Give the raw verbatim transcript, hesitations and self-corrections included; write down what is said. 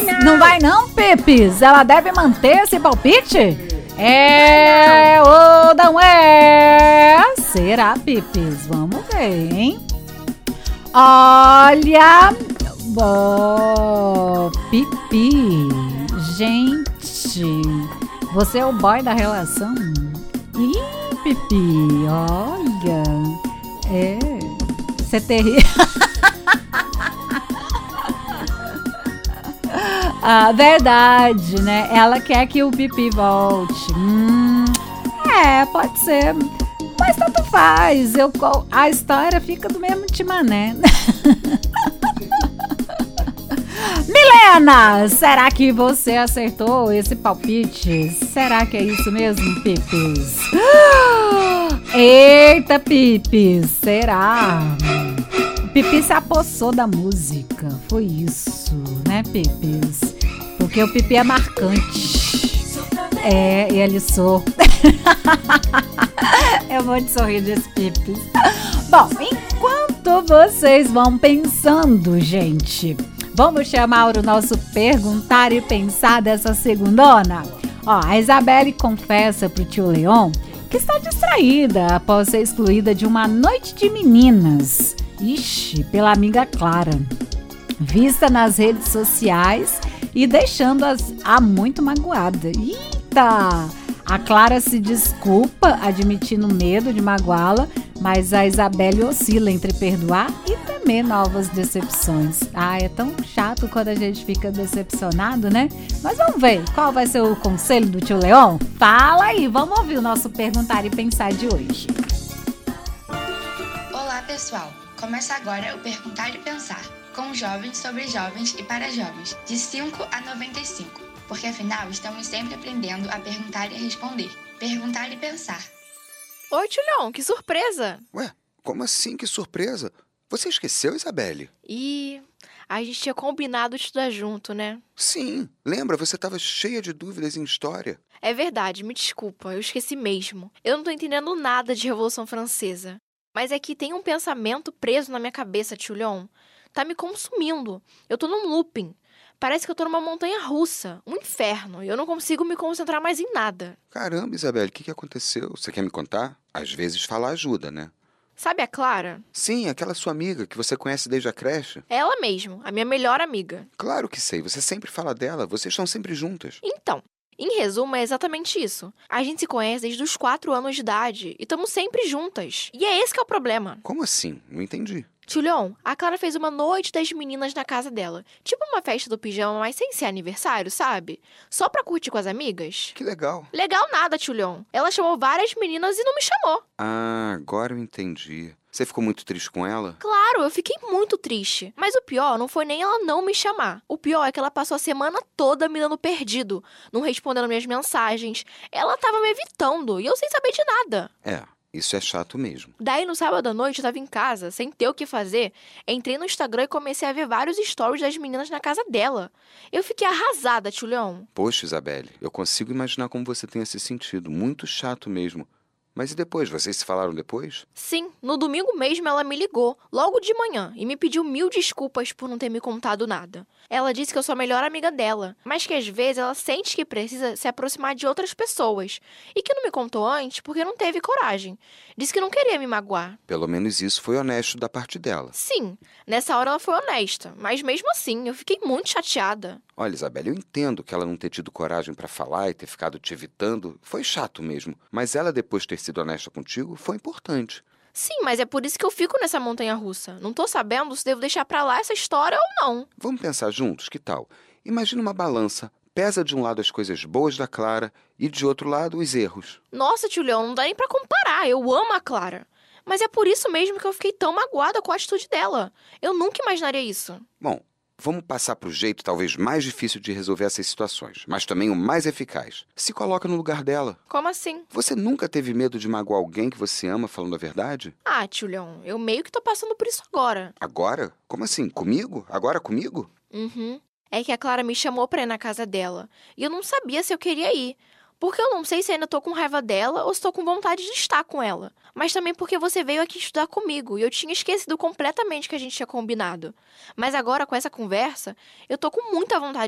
não. Não vai não, Pipis? Ela deve manter esse palpite? É ou não é? Será, Pipis? Vamos ver, hein? Olha... Oh, Pipi, gente, você é o boy da relação? Ih, Pipi, olha, é, você é terrível. Ah, verdade, né? Ela quer que o Pipi volte. Hum, é, pode ser, mas tanto faz. Eu, a história fica do mesmo timané. Milena, será que você acertou esse palpite? Será que é isso mesmo, Pipis? Eita, Pipis, será? Pipi se apossou da música, foi isso, né, Pipis? Porque o Pipi é marcante. É, e ele sou. Eu vou te sorrir desse Pipis. Bom, enquanto vocês vão pensando, gente... Vamos chamar o nosso perguntar e pensar dessa segundona? Ó, a Isabelle confessa pro tio Leon que está distraída após ser excluída de uma noite de meninas. Ixi, pela amiga Clara. Vista nas redes sociais e deixando-as a muito magoada. Eita! A Clara se desculpa, admitindo medo de magoá-la, mas a Isabelle oscila entre perdoar e temer novas decepções. Ah, é tão chato quando a gente fica decepcionado, né? Mas vamos ver, qual vai ser o conselho do tio Leon? Fala aí, vamos ouvir o nosso Perguntar e Pensar de hoje. Olá, pessoal! Começa agora o Perguntar e Pensar, com jovens sobre jovens e para jovens, de cinco a noventa e cinco. Porque afinal estamos sempre aprendendo a perguntar e a responder. Perguntar e pensar. Oi, tio Leon, que surpresa! Ué, como assim que surpresa? Você esqueceu, Isabelle? E a gente tinha combinado estudar junto, né? Sim, lembra? Você estava cheia de dúvidas em história. É verdade, me desculpa, eu esqueci mesmo. Eu não tô entendendo nada de Revolução Francesa. Mas é que tem um pensamento preso na minha cabeça, tio Leon. Tá me consumindo. Eu tô num looping. Parece que eu tô numa montanha russa, um inferno, e eu não consigo me concentrar mais em nada. Caramba, Isabelle, o que, que aconteceu? Você quer me contar? Às vezes falar ajuda, né? Sabe a Clara? Sim, aquela sua amiga que você conhece desde a creche. É ela mesmo, a minha melhor amiga. Claro que sei, você sempre fala dela, vocês estão sempre juntas. Então, em resumo, é exatamente isso. A gente se conhece desde os quatro anos de idade e estamos sempre juntas. E é esse que é o problema. Como assim? Não entendi. Tio Leon, a Clara fez uma noite das meninas na casa dela. Tipo uma festa do pijama, mas sem ser aniversário, sabe? Só pra curtir com as amigas. Que legal. Legal nada, tio Leon. Ela chamou várias meninas e não me chamou. Ah, agora eu entendi. Você ficou muito triste com ela? Claro, eu fiquei muito triste. Mas o pior não foi nem ela não me chamar. O pior é que ela passou a semana toda me dando perdido, não respondendo minhas mensagens. Ela tava me evitando e eu sem saber de nada. É. Isso é chato mesmo. Daí, no sábado à noite, eu tava em casa, sem ter o que fazer. Entrei no Instagram e comecei a ver vários stories das meninas na casa dela. Eu fiquei arrasada, tio Leon. Poxa, Isabelle, eu consigo imaginar como você tenha se sentido. Muito chato mesmo. Mas e depois? Vocês se falaram depois? Sim, no domingo mesmo ela me ligou, logo de manhã, e me pediu mil desculpas por não ter me contado nada. Ela disse que eu sou a melhor amiga dela, mas que às vezes ela sente que precisa se aproximar de outras pessoas, e que não me contou antes porque não teve coragem. Disse que não queria me magoar. Pelo menos isso foi honesto da parte dela. Sim, nessa hora ela foi honesta, mas mesmo assim eu fiquei muito chateada. Olha, Isabelle, eu entendo que ela não ter tido coragem pra falar e ter ficado te evitando. Foi chato mesmo, mas ela depois ter sido honesta contigo foi importante. Sim, mas é por isso que eu fico nessa montanha-russa. Não tô sabendo se devo deixar pra lá essa história ou não. Vamos pensar juntos, que tal? Imagina uma balança. Pesa de um lado as coisas boas da Clara e de outro lado os erros. Nossa, tio Leon, não dá nem pra comparar. Eu amo a Clara. Mas é por isso mesmo que eu fiquei tão magoada com a atitude dela. Eu nunca imaginaria isso. Bom, vamos passar para o jeito talvez mais difícil de resolver essas situações, mas também o mais eficaz. Se coloca no lugar dela. Como assim? Você nunca teve medo de magoar alguém que você ama falando a verdade? Ah, tio Leon, eu meio que tô passando por isso agora. Agora? Como assim? Comigo? Agora comigo? Uhum. É que a Clara me chamou pra ir na casa dela. E eu não sabia se eu queria ir. Porque eu não sei se ainda tô com raiva dela ou se tô com vontade de estar com ela. Mas também porque você veio aqui estudar comigo e eu tinha esquecido completamente que a gente tinha combinado. Mas agora, com essa conversa, eu tô com muita vontade